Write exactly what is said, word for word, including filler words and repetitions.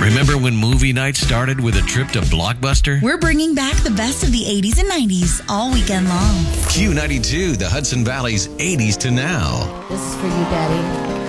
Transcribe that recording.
Remember when movie night started with a trip to Blockbuster? We're bringing back the best of the eighties and nineties all weekend long. Q ninety-two, the Hudson Valley's eighties to now. This is for you, Daddy.